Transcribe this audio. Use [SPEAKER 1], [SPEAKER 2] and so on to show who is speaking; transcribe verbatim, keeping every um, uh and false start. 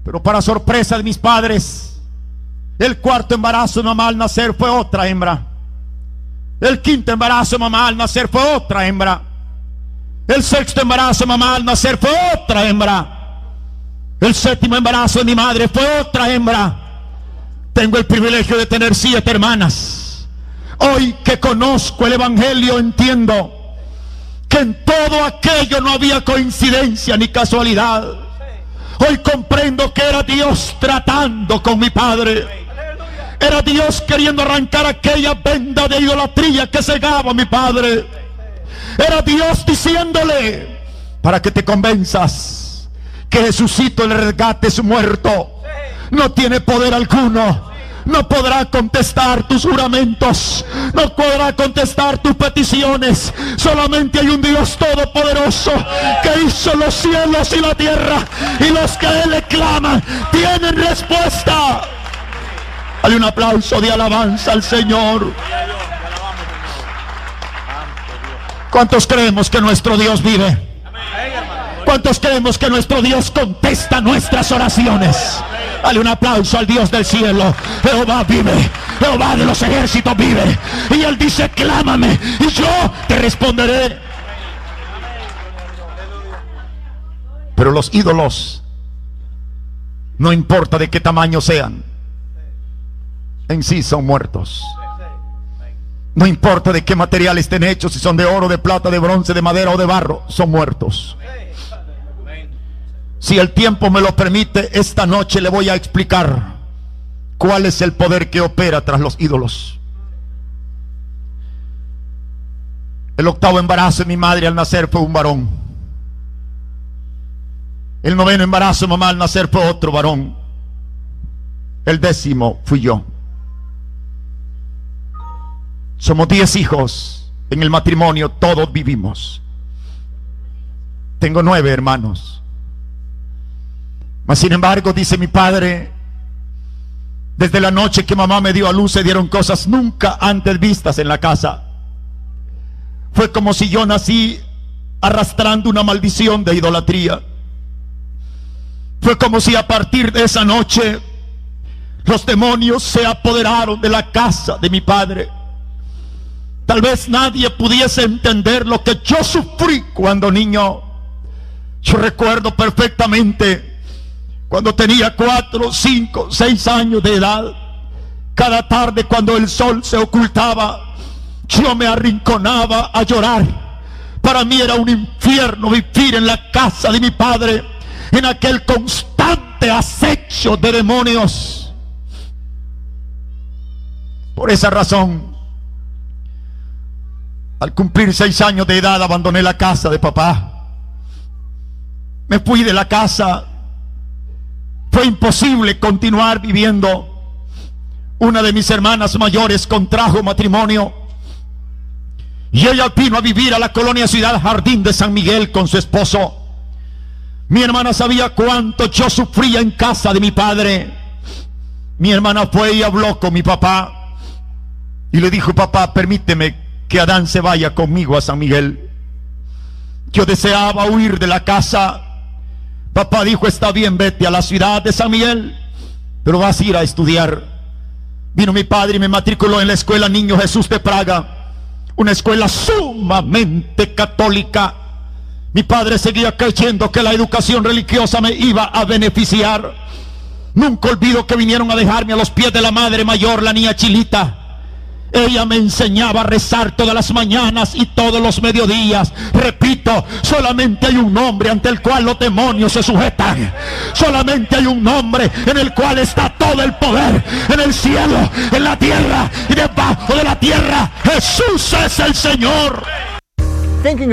[SPEAKER 1] Pero para sorpresa de mis padres, el cuarto embarazo de mamá al nacer fue otra hembra. El quinto embarazo de mamá al nacer fue otra hembra. El sexto embarazo de mamá al nacer fue otra hembra. El séptimo embarazo de mi madre fue otra hembra. Tengo el privilegio de tener siete hermanas. Hoy que conozco el evangelio entiendo que en todo aquello no había coincidencia ni casualidad. Hoy comprendo que era Dios tratando con mi padre. Era Dios queriendo arrancar aquella venda de idolatría que cegaba a mi padre. Era Dios diciéndole: para que te convenzas que Jesucito, el rescate, es muerto, no tiene poder alguno, no podrá contestar tus juramentos, no podrá contestar tus peticiones. Solamente hay un Dios todopoderoso que hizo los cielos y la tierra, y los que a Él le claman tienen respuesta. Dale un aplauso de alabanza al Señor. ¿Cuántos creemos que nuestro Dios vive? ¿Cuántos creemos que nuestro Dios contesta nuestras oraciones? Dale un aplauso al Dios del cielo. Jehová vive, Jehová de los ejércitos vive, y Él dice: clámame y yo te responderé. Pero los ídolos, no importa de qué tamaño sean, en sí son muertos. No importa de qué material estén hechos, si son de oro, de plata, de bronce, de madera o de barro, son muertos. Si el tiempo me lo permite, esta noche le voy a explicar cuál es el poder que opera tras los ídolos. El octavo embarazo de mi madre al nacer fue un varón. El noveno embarazo de mamá al nacer fue otro varón. El décimo fui yo. Somos diez hijos en el matrimonio, todos vivimos. Tengo nueve hermanos. Mas sin embargo, dice mi padre, desde la noche que mamá me dio a luz se dieron cosas nunca antes vistas en la casa. Fue como si yo nací arrastrando una maldición de idolatría. Fue como si a partir de esa noche los demonios se apoderaron de la casa de mi padre. Tal vez nadie pudiese entender lo que yo sufrí cuando niño. Yo recuerdo perfectamente cuando tenía cuatro, cinco, seis años de edad. Cada tarde cuando el sol se ocultaba, yo me arrinconaba a llorar. Para mí era un infierno vivir en la casa de mi padre, en aquel constante acecho de demonios. Por esa razón, al cumplir seis años de edad, abandoné la casa de papá. Me fui de la casa. Fue imposible continuar viviendo. Una de mis hermanas mayores contrajo matrimonio y ella vino a vivir a la colonia Ciudad Jardín de San Miguel con su esposo. Mi hermana sabía cuánto yo sufría en casa de mi padre. Mi hermana fue y habló con mi papá y le dijo: papá, permíteme que Adán se vaya conmigo a San Miguel. Yo deseaba huir de la casa. Papá dijo: está bien, vete a la ciudad de San Miguel, pero vas a ir a estudiar. Vino mi padre y me matriculó en la escuela Niño Jesús de Praga, una escuela sumamente católica. Mi padre seguía creyendo que la educación religiosa me iba a beneficiar. Nunca olvido que vinieron a dejarme a los pies de la madre mayor, la niña Chilita. Ella me enseñaba a rezar todas las mañanas y todos los mediodías. Repito, solamente hay un nombre ante el cual los demonios se sujetan. Solamente hay un nombre en el cual está todo el poder, en el cielo, en la tierra y debajo de la tierra. Jesús es el Señor.